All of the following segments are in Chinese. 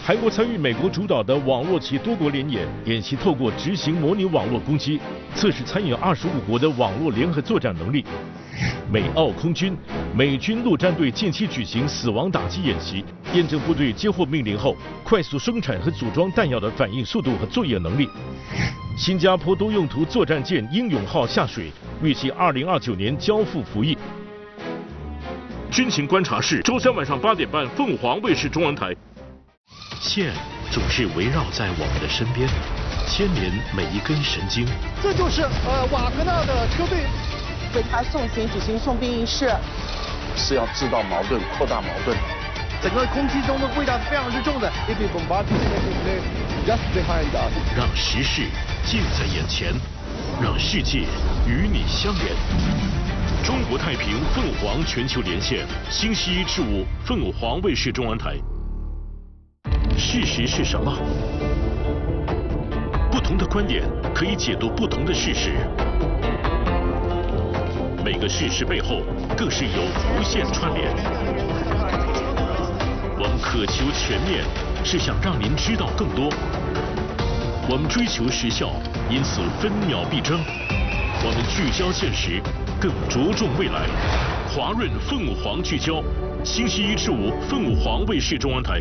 韩国参与美国主导的网络及多国联演，演习透过执行模拟网络攻击，测试参与25国的网络联合作战能力。美澳空军、美军陆战队近期举行死亡打击演习，验证部队接获命令后快速生产和组装弹药的反应速度和作业能力。新加坡多用途作战舰英勇号下水，预计2029年交付服役。军情观察室，周三晚上8点半，凤凰卫视中文台。线总是围绕在我们的身边，牵连每一根神经。 这就是瓦格纳的车队为他送行举行送殡仪式， 是要制造矛盾、扩大矛盾。 整个空气中的味道是非常之重的。 让时事近在眼前，让世界与你相连。中国太平凤凰全球连线，星期1至5，凤凰卫视中文台。事实是什么？不同的观点可以解读不同的事实，每个事实背后更是有无限串联。我们渴求全面，是想让您知道更多。我们追求时效，因此分秒必争。我们聚焦现实，更着重未来。华润凤凰聚焦，星期1至5，凤凰卫视中文台。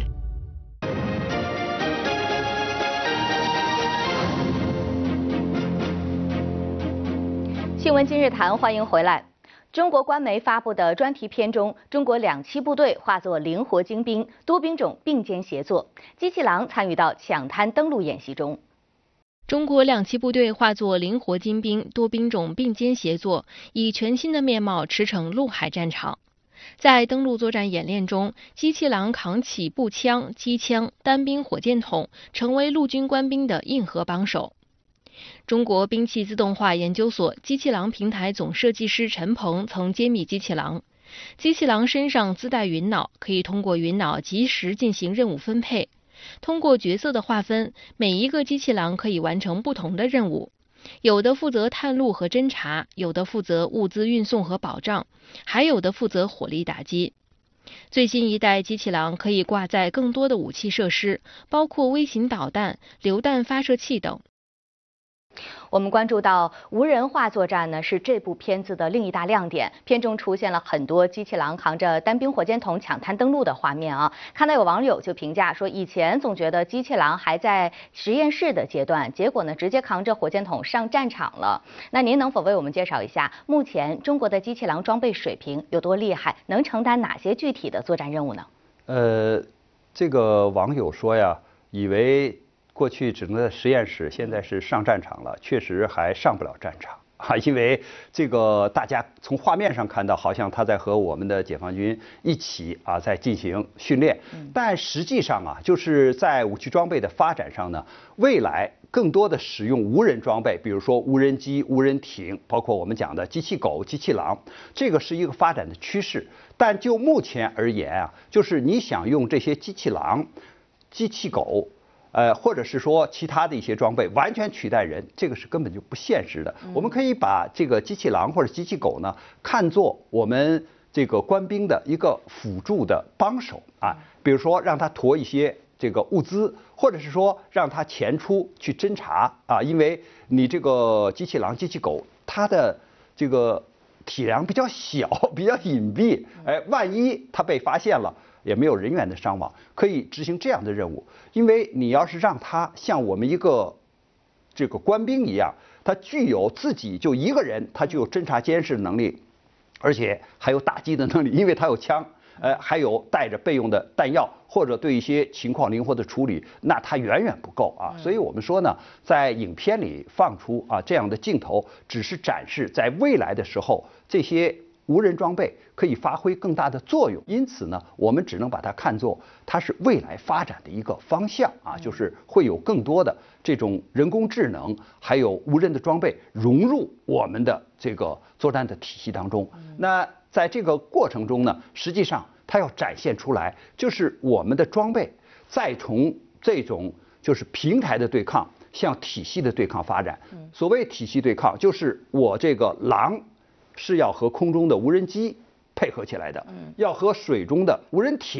新闻今日谈，欢迎回来。中国官媒发布的专题片中，中国2栖部队化作灵活精兵，多兵种并肩协作，机器狼参与到抢滩登陆演习中。 中国2栖部队化作灵活精兵，多兵种并肩协作，以全新的面貌驰骋陆海战场。在登陆作战演练中，机器狼扛起步枪、机枪、单兵火箭筒，成为陆军官兵的硬核帮手。中国兵器自动化研究所机器狼平台总设计师陈鹏曾揭秘机器狼。机器狼身上自带云脑，可以通过云脑及时进行任务分配。通过角色的划分，每一个机器狼可以完成不同的任务，有的负责探路和侦察，有的负责物资运送和保障，还有的负责火力打击。最新一代机器狼可以挂载更多的武器设施，包括微型导弹、榴弹发射器等。 我们关注到无人化作战呢，是这部片子的另一大亮点。片中出现了很多机器狼扛着单兵火箭筒抢滩登陆的画面啊。看到有网友就评价说，以前总觉得机器狼还在实验室的阶段，结果呢直接扛着火箭筒上战场了。那您能否为我们介绍一下，目前中国的机器狼装备水平有多厉害，能承担哪些具体的作战任务呢？ 这个网友说呀，以为过去只能在实验室，现在是上战场了，确实还上不了战场啊！因为这个大家从画面上看到，好像他在和我们的解放军一起啊在进行训练，但实际上啊，就是在武器装备的发展上呢，未来更多的使用无人装备，比如说无人机、无人艇，包括我们讲的机器狗、机器狼，这个是一个发展的趋势。但就目前而言啊，就是你想用这些机器狼、机器狗。或者是说其他的一些装备完全取代人，这个是根本就不现实的。我们可以把这个机器狼或者机器狗呢，看作我们这个官兵的一个辅助的帮手啊，比如说让他驮一些这个物资，或者是说让他前出去侦察啊，因为你这个机器狼、机器狗，它的这个体量比较小，比较隐蔽，万一它被发现了，也没有人员的伤亡，可以执行这样的任务。因为你要是让他像我们一个这个官兵一样，他具有自己就一个人，他具有侦察监视能力，而且还有打击的能力，因为他有枪，还有带着备用的弹药，或者对一些情况灵活的处理，那他远远不够啊。所以我们说呢，在影片里放出啊这样的镜头，只是展示在未来的时候这些无人装备可以发挥更大的作用，因此呢，我们只能把它看作它是未来发展的一个方向啊，就是会有更多的这种人工智能，还有无人的装备融入我们的这个作战的体系当中。那在这个过程中呢，实际上它要展现出来，就是我们的装备再从这种就是平台的对抗向体系的对抗发展。所谓体系对抗，就是我这个狼是要和空中的无人机配合起来的，要和水中的无人艇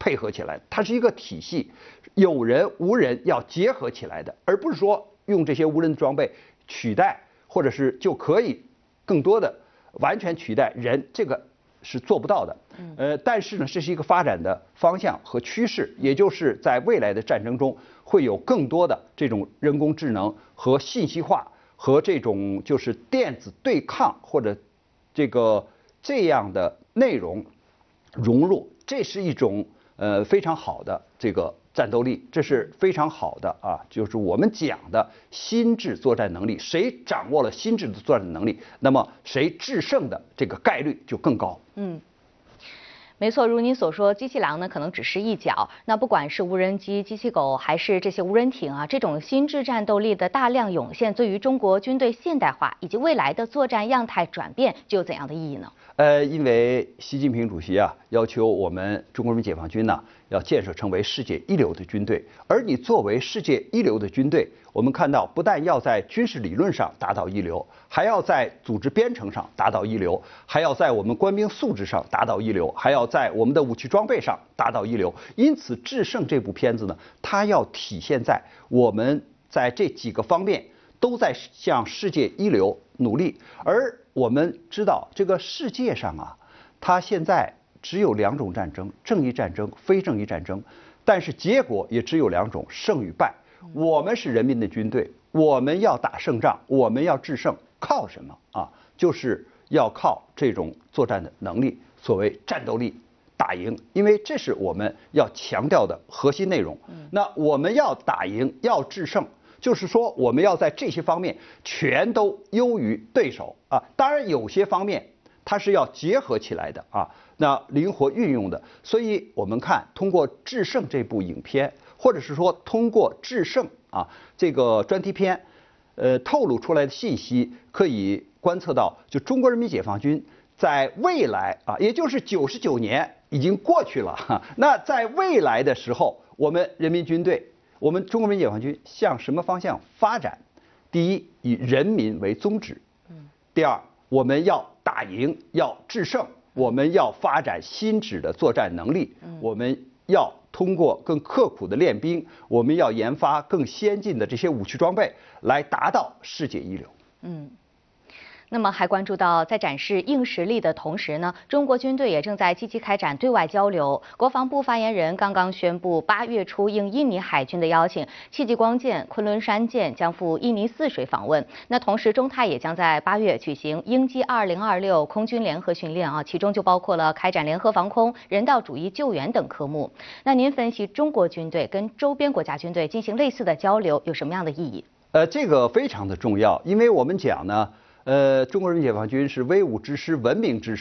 配合起来，它是一个体系，有人无人要结合起来的，而不是说用这些无人装备取代，或者是就可以更多的完全取代人，这个是做不到的。但是呢，这是一个发展的方向和趋势，也就是在未来的战争中会有更多的这种人工智能和信息化和这种就是电子对抗或者这样的内容融入，这是一种非常好的这个战斗力，这是非常好的啊，就是我们讲的心智作战能力。谁掌握了心智的作战能力，那么谁制胜的这个概率就更高。 没错，如您所说，机器狼呢可能只是一角。那不管是无人机、机器狗，还是这些无人艇啊，这种心智战斗力的大量涌现，对于中国军队现代化以及未来的作战样态转变，具有怎样的意义呢？ 因为习近平主席啊要求我们中国人民解放军呢要建设成为世界一流的军队，而你作为世界一流的军队，我们看到不但要在军事理论上达到一流，还要在组织编程上达到一流，还要在我们官兵素质上达到一流，还要在我们的武器装备上达到一流。因此，《制胜》这部片子呢，它要体现在我们在这几个方面都在向世界一流努力。而我们知道，这个世界上啊，它现在只有2种战争：正义战争、非正义战争。但是结果也只有2种：胜与败。我们是人民的军队，我们要打胜仗，我们要制胜，靠什么啊？就是要靠这种作战的能力，所谓战斗力打赢，因为这是我们要强调的核心内容。那我们要打赢，要制胜，就是说我们要在这些方面全都优于对手啊。当然有些方面它是要结合起来的啊，那灵活运用的。所以我们看通过《制胜》这部影片，或者是说通过《制胜》啊这个专题片，透露出来的信息，可以观测到，就中国人民解放军在未来啊，也就是99年已经过去了。那在未来的时候，我们人民军队，我们中国人民解放军向什么方向发展？第一，以人民为宗旨；第二，我们要打赢，要制胜，我们要发展新质的作战能力，我们要通过更刻苦的练兵，我们要研发更先进的这些武器装备，来达到世界一流。 那么还关注到，在展示硬实力的同时呢，中国军队也正在积极开展对外交流。国防部发言人刚刚宣布，8月初应印尼海军的邀请，戚继光舰、昆仑山舰将赴印尼泗水访问。那同时，中泰也将在8月举行鹰击2026空军联合训练啊，其中就包括了开展联合防空、人道主义救援等科目。那您分析中国军队跟周边国家军队进行类似的交流有什么样的意义？ 这个非常的重要，因为我们讲呢。中国人民解放军是威武之师、文明之师。